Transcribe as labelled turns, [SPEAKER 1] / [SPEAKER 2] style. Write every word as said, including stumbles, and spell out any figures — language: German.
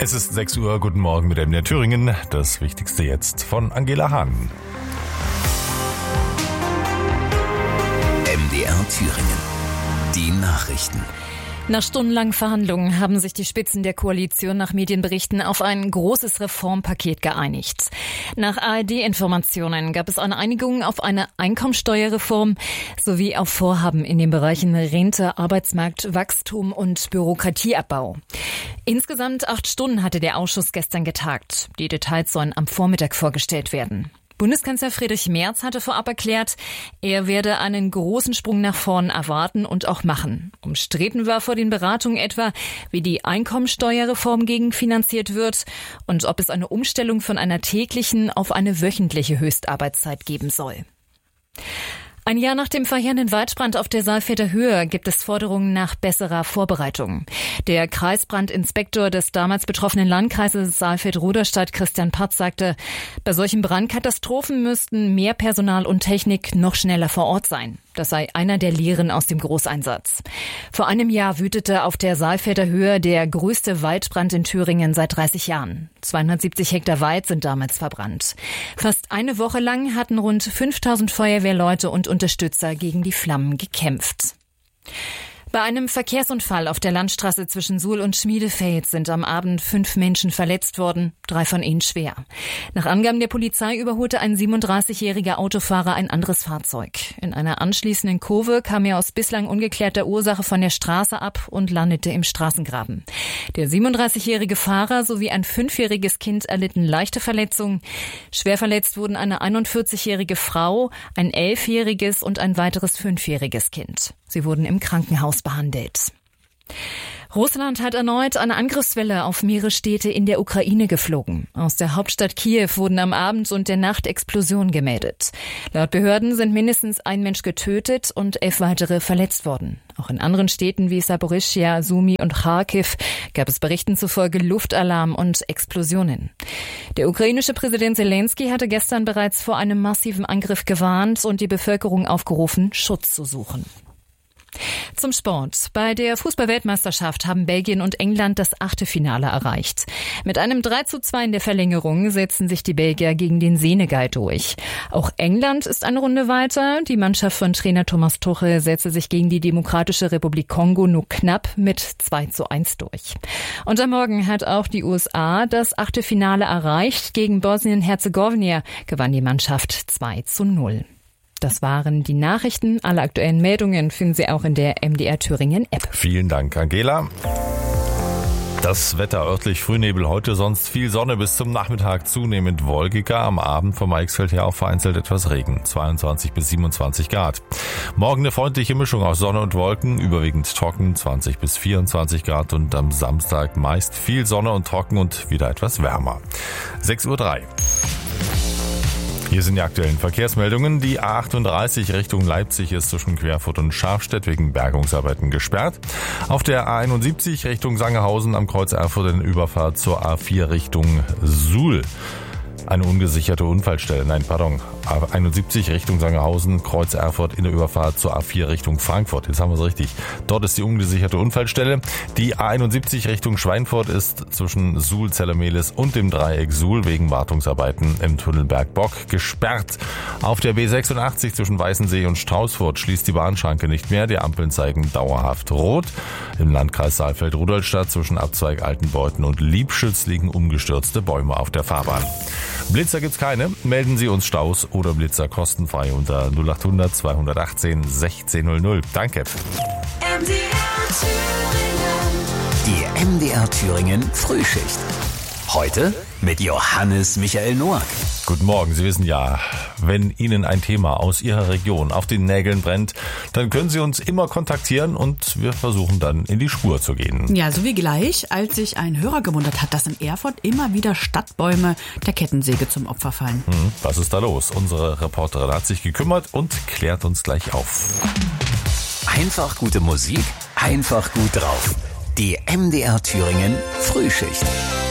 [SPEAKER 1] Es ist sechs Uhr, guten Morgen mit M D R Thüringen. Das Wichtigste jetzt von Angela Hahn.
[SPEAKER 2] M D R Thüringen. Die Nachrichten.
[SPEAKER 3] Nach stundenlangen Verhandlungen haben sich die Spitzen der Koalition nach Medienberichten auf ein großes Reformpaket geeinigt. Nach A R D-Informationen gab es eine Einigung auf eine Einkommensteuerreform sowie auf Vorhaben in den Bereichen Rente, Arbeitsmarkt, Wachstum und Bürokratieabbau. Insgesamt acht Stunden hatte der Ausschuss gestern getagt. Die Details sollen am Vormittag vorgestellt werden. Bundeskanzler Friedrich Merz hatte vorab erklärt, er werde einen großen Sprung nach vorn erwarten und auch machen. Umstritten war vor den Beratungen etwa, wie die Einkommensteuerreform gegenfinanziert wird und ob es eine Umstellung von einer täglichen auf eine wöchentliche Höchstarbeitszeit geben soll. Ein Jahr nach dem verheerenden Waldbrand auf der Saalfelder Höhe gibt es Forderungen nach besserer Vorbereitung. Der Kreisbrandinspektor des damals betroffenen Landkreises Saalfeld-Ruderstadt, Christian Patz, sagte, bei solchen Brandkatastrophen müssten mehr Personal und Technik noch schneller vor Ort sein. Das sei einer der Lehren aus dem Großeinsatz. Vor einem Jahr wütete auf der Saalfelder Höhe der größte Waldbrand in Thüringen seit dreißig Jahren. zweihundertsiebzig Hektar Wald sind damals verbrannt. Fast eine Woche lang hatten rund fünftausend Feuerwehrleute und Unterstützer gegen die Flammen gekämpft. Bei einem Verkehrsunfall auf der Landstraße zwischen Suhl und Schmiedefeld sind am Abend fünf Menschen verletzt worden, drei von ihnen schwer. Nach Angaben der Polizei überholte ein siebenunddreißigjähriger Autofahrer ein anderes Fahrzeug. In einer anschließenden Kurve kam er aus bislang ungeklärter Ursache von der Straße ab und landete im Straßengraben. Der siebenunddreißigjährige Fahrer sowie ein fünfjähriges Kind erlitten leichte Verletzungen. Schwer verletzt wurden eine einundvierzigjährige Frau, ein elfjähriges und ein weiteres fünfjähriges Kind. Sie wurden im Krankenhaus behandelt. Russland hat erneut eine Angriffswelle auf mehrere Städte in der Ukraine geflogen. Aus der Hauptstadt Kiew wurden am Abend und der Nacht Explosionen gemeldet. Laut Behörden sind mindestens ein Mensch getötet und elf weitere verletzt worden. Auch in anderen Städten wie Saporischschja, Sumy und Kharkiv gab es Berichten zufolge Luftalarm und Explosionen. Der ukrainische Präsident Zelensky hatte gestern bereits vor einem massiven Angriff gewarnt und die Bevölkerung aufgerufen, Schutz zu suchen. Zum Sport. Bei der Fußball-Weltmeisterschaft haben Belgien und England das Achtelfinale erreicht. Mit einem drei zu zwei in der Verlängerung setzen sich die Belgier gegen den Senegal durch. Auch England ist eine Runde weiter. Die Mannschaft von Trainer Thomas Tuchel setzte sich gegen die Demokratische Republik Kongo nur knapp mit zwei zu eins durch. Und am Morgen hat auch die U S A das Achtelfinale erreicht. Gegen Bosnien-Herzegowina gewann die Mannschaft zwei zu null. Das waren die Nachrichten. Alle aktuellen Meldungen finden Sie auch in der M D R Thüringen App.
[SPEAKER 1] Vielen Dank, Angela. Das Wetter örtlich Frühnebel heute, sonst viel Sonne bis zum Nachmittag, zunehmend wolkiger. Am Abend vom Eichsfeld her auch vereinzelt etwas Regen, zweiundzwanzig bis siebenundzwanzig Grad. Morgen eine freundliche Mischung aus Sonne und Wolken, überwiegend trocken, zwanzig bis vierundzwanzig Grad und am Samstag meist viel Sonne und trocken und wieder etwas wärmer. sechs Uhr drei. Hier sind die aktuellen Verkehrsmeldungen. Die A achtunddreißig Richtung Leipzig ist zwischen Querfurt und Scharfstedt wegen Bergungsarbeiten gesperrt. Auf der A einundsiebzig Richtung Sangerhausen am Kreuz Erfurt in Überfahrt zur A vier Richtung Suhl. Eine ungesicherte Unfallstelle, nein, pardon, A einundsiebzig Richtung Sangerhausen, Kreuz Erfurt in der Überfahrt zur A vier Richtung Frankfurt. Jetzt haben wir es richtig. Dort ist die ungesicherte Unfallstelle. Die A einundsiebzig Richtung Schweinfurt ist zwischen Suhl, Zellermehlis und dem Dreieck Suhl wegen Wartungsarbeiten im Tunnel Bergbock gesperrt. Auf der B sechsundachtzig zwischen Weißensee und Straußfurt schließt die Bahnschranke nicht mehr. Die Ampeln zeigen dauerhaft rot. Im Landkreis Saalfeld-Rudolstadt zwischen Abzweig Altenbeuten und Liebschütz liegen umgestürzte Bäume auf der Fahrbahn. Blitzer gibt's keine. Melden Sie uns Staus oder Blitzer kostenfrei unter null achthundert zweihundertachtzehn sechzehnhundert. Danke.
[SPEAKER 2] M D R Thüringen. Die M D R Thüringen Frühschicht. Heute mit Johannes Michael Noack.
[SPEAKER 1] Guten Morgen, Sie wissen ja, wenn Ihnen ein Thema aus Ihrer Region auf den Nägeln brennt, dann können Sie uns immer kontaktieren und wir versuchen dann in die Spur zu gehen.
[SPEAKER 4] Ja, so wie gleich, als sich ein Hörer gewundert hat, dass in Erfurt immer wieder Stadtbäume der Kettensäge zum Opfer fallen.
[SPEAKER 1] Hm, was ist da los? Unsere Reporterin hat sich gekümmert und klärt uns gleich auf.
[SPEAKER 2] Einfach gute Musik, einfach gut drauf. Die M D R Thüringen Frühschicht.